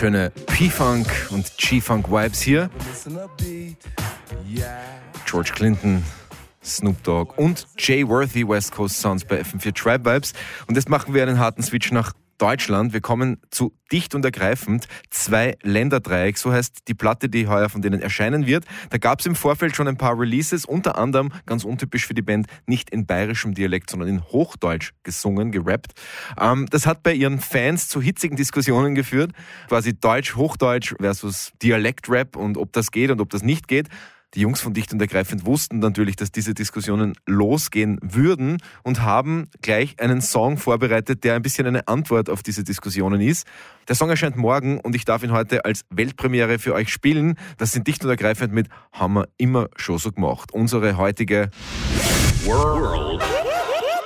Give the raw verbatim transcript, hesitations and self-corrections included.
Schöne P-Funk und G-Funk-Vibes hier. George Clinton, Snoop Dogg und Jay Worthy, West Coast Sounds bei F M vier Tribe Vibes. Und jetzt machen wir einen harten Switch nach Deutschland. Wir kommen zu Dicht und Ergreifend, zwei Länderdreieck, so heißt die Platte, die heuer von denen erscheinen wird. Da gab es im Vorfeld schon ein paar Releases, unter anderem, ganz untypisch für die Band, nicht in bayerischem Dialekt, sondern in Hochdeutsch gesungen, gerappt. Ähm, das hat bei ihren Fans zu hitzigen Diskussionen geführt, quasi Deutsch, Hochdeutsch versus Dialektrap und ob das geht und ob das nicht geht. Die Jungs von Dicht und Ergreifend wussten natürlich, dass diese Diskussionen losgehen würden und haben gleich einen Song vorbereitet, der ein bisschen eine Antwort auf diese Diskussionen ist. Der Song erscheint morgen und ich darf ihn heute als Weltpremiere für euch spielen. Das sind Dicht und Ergreifend mit Haben wir immer schon so gemacht. Unsere heutige World